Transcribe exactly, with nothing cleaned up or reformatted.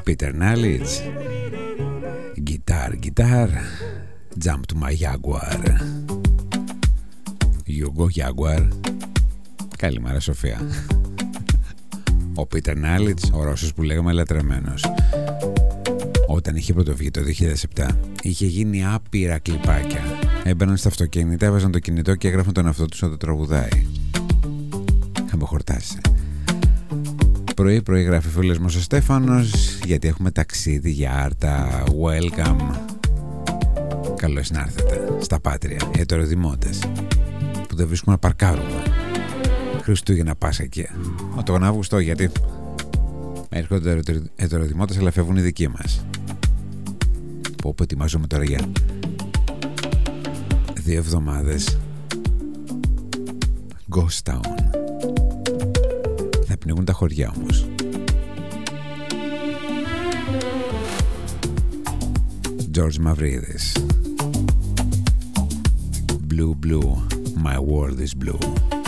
Peter Nalic. Guitar, guitar. Jump to my Jaguar. You go Jaguar. Καλημέρα Σοφία. Ο Peter Nalic, ο Ρώσος που λέγαμε λατρεμένος, όταν είχε πρωτοβγεί το δύο χιλιάδες επτά, είχε γίνει άπειρα κλιπάκια. Έμπαιναν στα αυτοκίνητα, έβαζαν το κινητό και έγραφαν τον εαυτό τους να το τραγουδάει. Χαμοχορτάσει. Πρωί πρωί γράφει φίλος μας ο Στέφανος, γιατί έχουμε ταξίδι για Άρτα. Welcome. Καλώς να έρθετε στα Πάτρια, οι ετεροδημότες που δεν βρίσκουμε να παρκάρουμε. Χριστούγεννα Πάσχα. Μα τον Αύγουστο, γιατί έρχονται ετεροδημότες αλλά φεύγουν οι δικοί μας. Πω πω ετοιμάζομαι τώρα για δύο εβδομάδες Ghost Town. Θα πνίγουν τα χωριά όμως. George Mavridis. Blue blue, my world is blue.